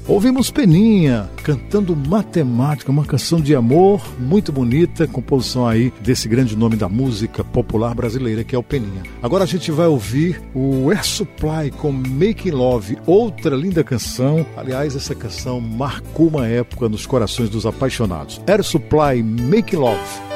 Ouvimos Peninha cantando Matemática, uma canção de amor muito bonita, composição aí desse grande nome da música popular brasileira que é o Peninha. Agora a gente vai ouvir o Air Supply com Making Love, outra linda canção. Aliás, essa canção marcou uma época nos corações dos apaixonados. Air Supply, Making Love.